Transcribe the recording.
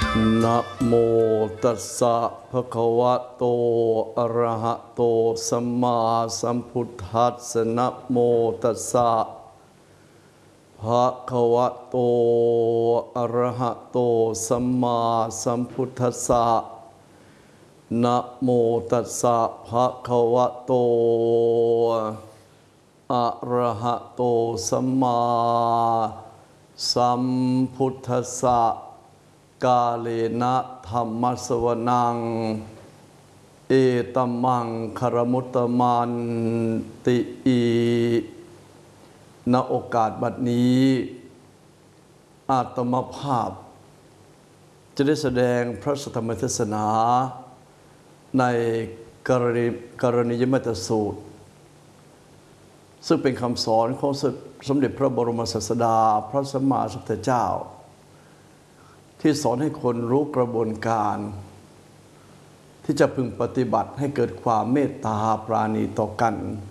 นะโมตัสสะภะคะวะโตอะระหะโตสัมมาสัมพุทธัสสะนะโมตัสสะภะคะวะโตอะระหะโตสัมมาสัมพุทธัสสะนะโมตัสสะภะคะวะโตอะระหะโตสัมมาสัมพุทธัสสะกาเลนะธัมมัสสวนังเอตัมมังคารมุตตมันติอีณโอกาสบัดนี้อาตมาภาพจะได้แสดงพระธรรมเทศนาในกรณียมัตตสูตรซึ่งเป็นคำสอนของสมเด็จพระบรมศาสดาพระสัมมาสัมพุทธเจ้าที่สอนให้คนรู้กระบวนการที่จะพึงปฏิบัติให้เกิดความเมตตาปราณีต่อกัน